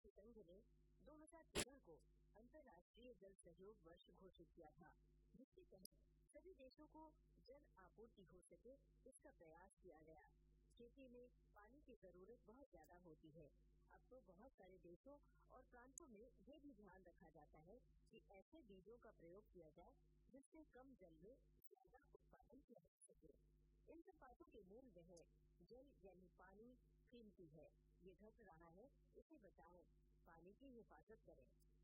राष्ट्र संघ ने 2013 को अंतर्राष्ट्रीय जल सहयोग वर्ष घोषित किया था, जिसके तहत सभी देशों को जल आपूर्ति हो सके इसका प्रयास किया गया। खेती में पानी की जरूरत बहुत ज्यादा होती है। अब तो बहुत सारे देशों और प्रांतों में ये भी ध्यान रखा जाता है कि ऐसे बीजों का प्रयोग किया जाए जिससे कम जल में ज्यादा उत्पादन किया जा सके। इन सब बातों के मूल में है जल यानी पानी कीमती है, ये घट रहा है, इसे बचाएं, पानी की हिफाजत करें।